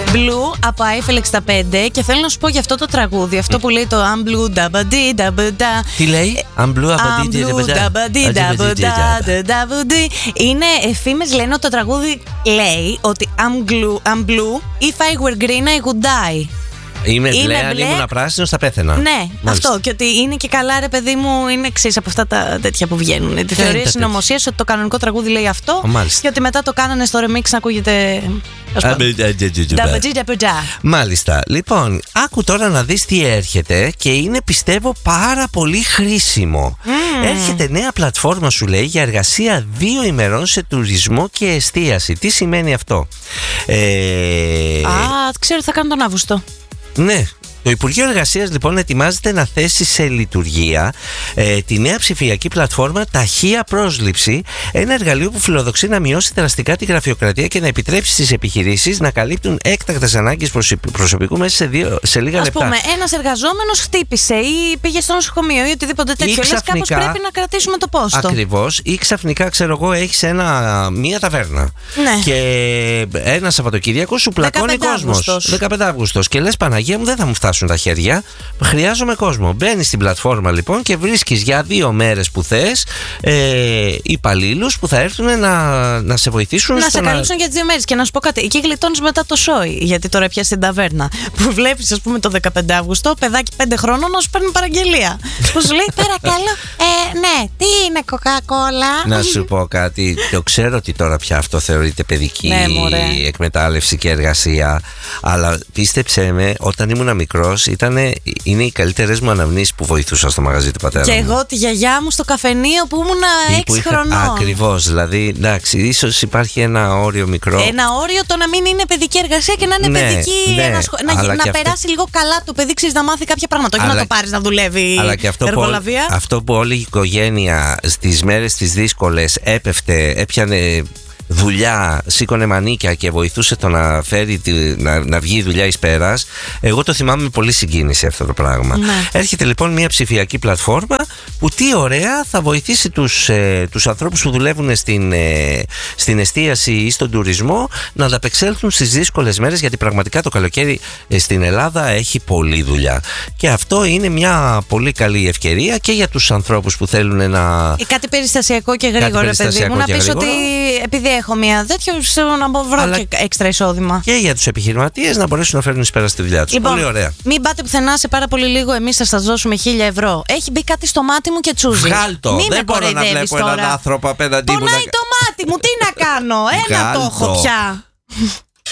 Blue από Eiffel 65 και θέλω να σου πω για αυτό το τραγούδι, αυτό που λέει το I'm blue dabadi dabada. Τι λέει? I'm blue dabadi dabadi. Είναι εφήμες, λένε ότι το τραγούδι λέει ότι I'm blue, if I were green I would die. Είμαι μπλε, αν ήμουν πράσινος θα πέθαινα. Ναι, μάλιστα. Αυτό. Και ότι είναι και καλά, ρε παιδί μου, είναι εξής από αυτά τα τέτοια που βγαίνουν. Τη θεωρία συνωμοσίας ότι το κανονικό τραγούδι λέει αυτό. Μάλιστα. Και ότι μετά το κάνανε στο remix να ακούγεται. Μάλιστα. Λοιπόν, άκου τώρα να δεις τι έρχεται και είναι, πιστεύω, πάρα πολύ χρήσιμο. Έρχεται νέα πλατφόρμα, σου λέει, για εργασία 2 ημερών σε τουρισμό και εστίαση. Τι σημαίνει αυτό? Ξέρω, θα κάνω τον Αύγουστο. Ναι. Το Υπουργείο Εργασίας λοιπόν ετοιμάζεται να θέσει σε λειτουργία τη νέα ψηφιακή πλατφόρμα Ταχεία Πρόσληψη, ένα εργαλείο που φιλοδοξεί να μειώσει δραστικά τη γραφειοκρατία και να επιτρέψει στις επιχειρήσεις να καλύπτουν έκτακτες ανάγκες προσωπικού μέσα σε λίγα λεπτά. Ας πούμε, ένας εργαζόμενος χτύπησε ή πήγε στο νοσοκομείο ή οτιδήποτε τέτοιο. Λες, κάπως πρέπει να κρατήσουμε το πόστο. Ακριβώς. Ή ξαφνικά, ξέρω εγώ, έχεις μία ταβέρνα. Ναι. Και ένα Σαββατοκύριακο σου πλακώνει κόσμος. 15 Αύγουστος. Και λες, Παναγία μου, δεν θα μου φτάσουν τα χέρια. Χρειάζομαι κόσμο. Μπαίνεις στην πλατφόρμα λοιπόν και βρίσκεις για 2 μέρες που θες υπαλλήλους που θα έρθουν να σε βοηθήσουν. Να σε καλούσουν για τις 2 μέρες. Και να σου πω κάτι, εκεί γλιτώνεις μετά το σόι. Γιατί τώρα πια στην ταβέρνα που βλέπεις, ας πούμε, το 15 Αύγουστο, παιδάκι 5 χρόνων να σου παίρνει παραγγελία. Που σου λέει, παρακαλώ, ναι, τι είναι κοκακόλα? Να σου πω κάτι. Το ξέρω ότι τώρα πια αυτό θεωρείται παιδική εκμετάλλευση και εργασία. Αλλά πίστεψέ με, όταν ήμουν μικρός, είναι οι καλύτερες μου αναμνήσεις που βοηθούσα στο μαγαζί του πατέρα μου. Και εγώ τη γιαγιά μου στο καφενείο που ήμουν 6 χρονών. Ακριβώς, δηλαδή, εντάξει, ίσως υπάρχει ένα όριο μικρό. Ένα όριο το να μην είναι παιδική εργασία και να είναι παιδική. Να περάσει λίγο καλά το παιδί, ξέρεις, να μάθει κάποια πράγματα. Όχι να το πάρεις να δουλεύει εργολαβία. Αυτό που όλη η οικογένεια στις μέρες τις δύσκολες έπιανε δουλειά, σήκωνε μανίκια και βοηθούσε το να φέρει να βγει η δουλειά εις πέρας. Εγώ το θυμάμαι με πολύ συγκίνηση αυτό το πράγμα. Ναι. Έρχεται λοιπόν μια ψηφιακή πλατφόρμα που τι ωραία θα βοηθήσει τους ανθρώπους που δουλεύουν στην εστίαση ή στον τουρισμό να ανταπεξέλθουν στις δύσκολες μέρες, γιατί πραγματικά το καλοκαίρι στην Ελλάδα έχει πολλή δουλειά. Και αυτό είναι μια πολύ καλή ευκαιρία και για τους ανθρώπους που θέλουν να... Κάτι περιστασιακό και γρήγορα, παιδί μου, να πεις ότι επειδή έχω μια τέτοια, να βρω και έξτρα εισόδημα. Και για τους επιχειρηματίες να μπορέσουν να φέρουν εις πέρα στη δουλειά τους. Λοιπόν, πολύ ωραία. Μην πάτε πουθενά, σε πάρα πολύ λίγο εμείς θα σας δώσουμε 1.000 ευρώ. Έχει μπει κάτι στο μάτι μου και τσούζει. Βγάλτο. Δεν μπορώ να βλέπω έναν άνθρωπο απέναντί μου. Πονάει το μάτι μου, τι να κάνω. Ένα το έχω πια.